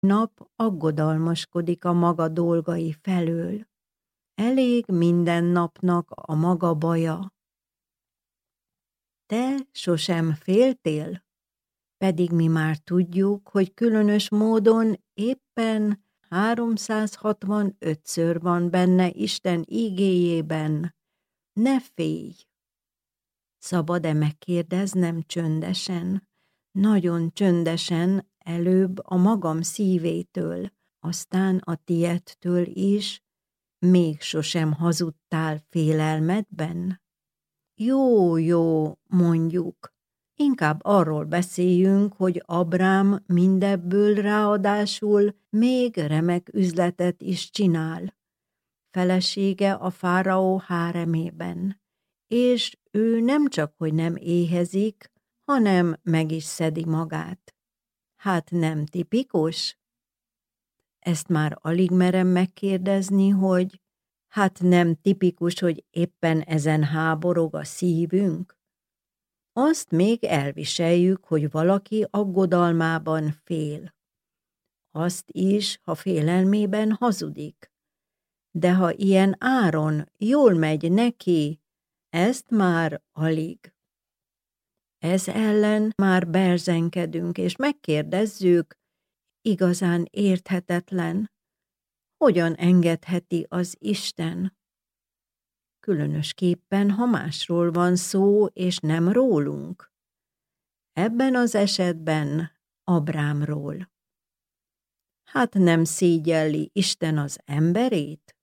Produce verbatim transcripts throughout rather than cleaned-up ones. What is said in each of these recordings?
nap aggodalmaskodik a maga dolgai felől. Elég minden napnak a maga baja. Te sosem féltél? Pedig mi már tudjuk, hogy különös módon éppen háromszázhatvanötször van benne Isten ígéjében. Ne félj! Szabad-e megkérdeznem csöndesen, nagyon csöndesen, előbb a magam szívétől, aztán a tiedtől is, még sosem hazudtál félelmedben? Jó, jó, mondjuk. Inkább arról beszéljünk, hogy Abrám mindebből ráadásul még remek üzletet is csinál. Felesége a fáraó háremében, és ő nem csak, hogy nem éhezik, hanem meg is szedi magát. Hát nem tipikus? Ezt már alig merem megkérdezni, hogy hát nem tipikus, hogy éppen ezen háborog a szívünk? Azt még elviseljük, hogy valaki aggodalmában fél. Azt is, ha félelmében hazudik. De ha ilyen áron jól megy neki, ezt már alig. Ez ellen már berzenkedünk, és megkérdezzük, igazán érthetetlen, hogyan engedheti az Isten? Különösképpen, ha másról van szó, és nem rólunk. Ebben az esetben Abrámról. Hát nem szégyelli Isten az emberét?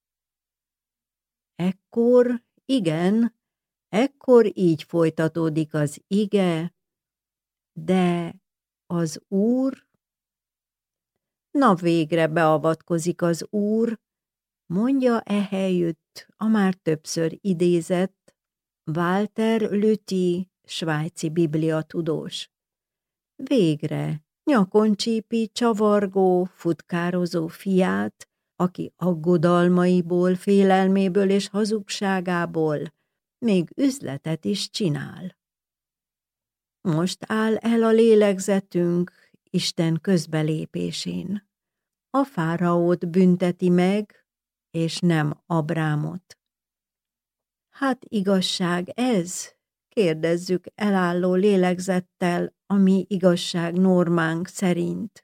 Ekkor, igen, ekkor így folytatódik az ige, de az Úr, na végre beavatkozik az Úr, mondja ehelyütt a már többször idézett Walter Lüthi, svájci bibliatudós. Végre nyakon csípi csavargó, futkározó fiát, aki aggodalmaiból, félelméből és hazugságából még üzletet is csinál. Most áll el a lélegzetünk Isten közbelépésén. A fáraót bünteti meg, és nem Abrámot. Hát igazság ez? Kérdezzük elálló lélegzettel a mi igazság normánk szerint.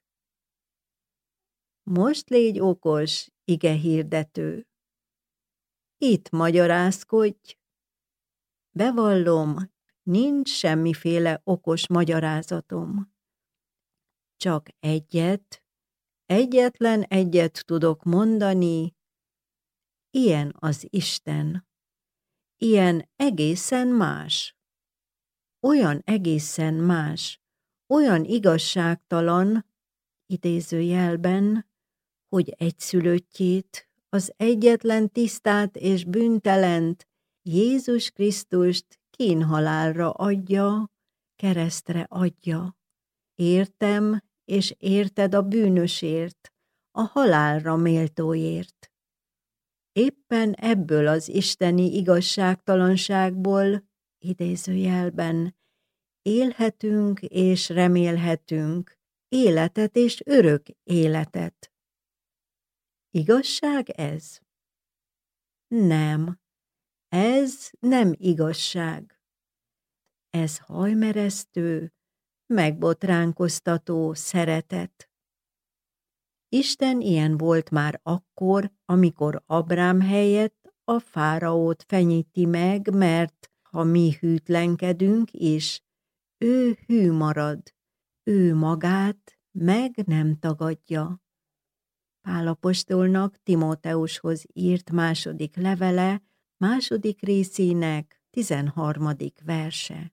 Most légy okos, ige hirdető. Itt magyarázkodj. Bevallom, nincs semmiféle okos magyarázatom. Csak egyet, egyetlen egyet tudok mondani, ilyen az Isten. Ilyen egészen más. Olyan egészen más, olyan igazságtalan, idézőjelben, hogy egyszülöttjét, az egyetlen tisztát és bűntelent, Jézus Krisztust kínhalálra adja, keresztre adja. Értem, és érted a bűnösért, a halálra méltóért. Éppen ebből az isteni igazságtalanságból, idézőjelben, élhetünk és remélhetünk életet és örök életet. Igazság ez? Nem, ez nem igazság. Ez hajmeresztő, megbotránkoztató szeretet. Isten ilyen volt már akkor, amikor Abrám helyett a fáraót fenyíti meg, mert ha mi hűtlenkedünk is, ő hű marad, ő magát meg nem tagadja. Pál apostolnak Timóteushoz írt második levele, második részének tizenharmadik verse.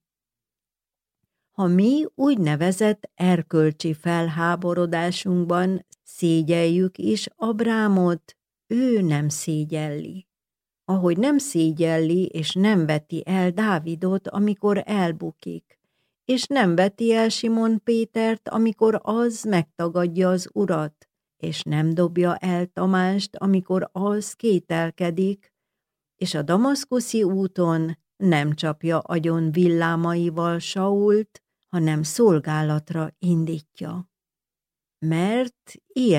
Ha mi úgynevezett erkölcsi felháborodásunkban szégyeljük is Abrámot, ő nem szégyelli. Ahogy nem szégyelli és nem veti el Dávidot, amikor elbukik, és nem veti el Simon Pétert, amikor az megtagadja az Urat, és nem dobja el Tamást, amikor az kételkedik, és a damaszkuszi úton nem csapja agyon villámaival Sault, hanem szolgálatra indítja. mert ilyen